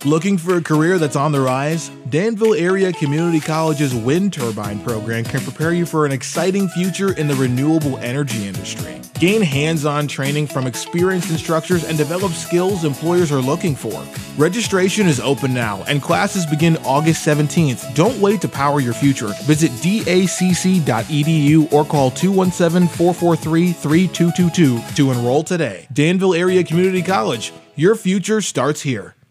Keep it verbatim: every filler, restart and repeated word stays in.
Looking for a career that's on the rise? Danville Area Community College's wind turbine program can prepare you for an exciting future in the renewable energy industry. Gain hands-on training from experienced instructors and develop skills employers are looking for. Registration is open now, and classes begin August seventeenth. Don't wait to power your future. Visit D A C C dot E D U or call two one seven, four four three, three two two two to enroll today. Danville Area Community College. Your future starts here.